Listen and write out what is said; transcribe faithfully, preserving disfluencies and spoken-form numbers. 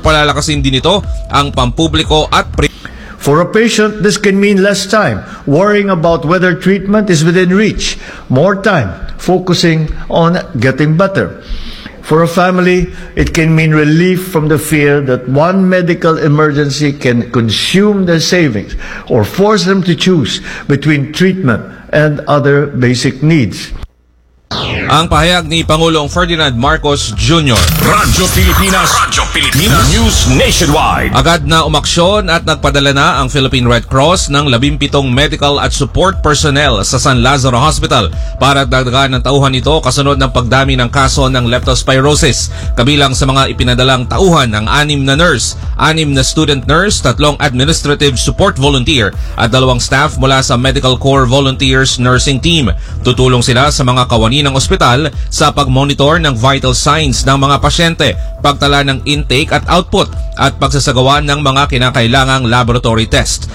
palalakasin din ito ang pampubliko at pri- For a patient, this can mean less time worrying about whether treatment is within reach, more time focusing on getting better. For a family, it can mean relief from the fear that one medical emergency can consume their savings or force them to choose between treatment and other basic needs. Ang pahayag ni Pangulong Ferdinand Marcos Junior Radyo Pilipinas, Radyo Pilipinas, News Nationwide. Agad na umaksyon at nagpadala na ang Philippine Red Cross ng labimpitong medical at support personnel sa San Lazaro Hospital para dagdagan ng tauhan ito kasunod ng pagdami ng kaso ng leptospirosis. Kabilang sa mga ipinadalang tauhan ang anim na nurse, anim na student nurse, tatlong administrative support volunteer at dalawang staff mula sa Medical Corps Volunteers Nursing Team. Tutulong sila sa mga kawani ng ospital sa pag-monitor ng vital signs ng mga pasyente, pagtala ng intake at output at pagsasagawa ng mga kinakailangang laboratory test.